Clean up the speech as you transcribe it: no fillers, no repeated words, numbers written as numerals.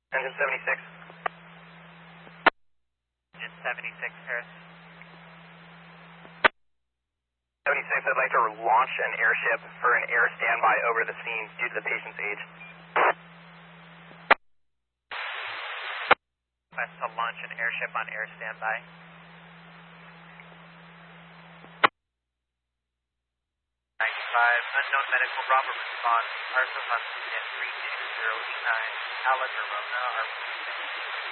Engine 76. Engine 76, Paris. 76, I'd like to launch an airship for an air standby over the scene due to the patient's age. Request to launch an airship on air standby. 95, unknown medical, Bravo response, Arthur on 32089, Ala Verona,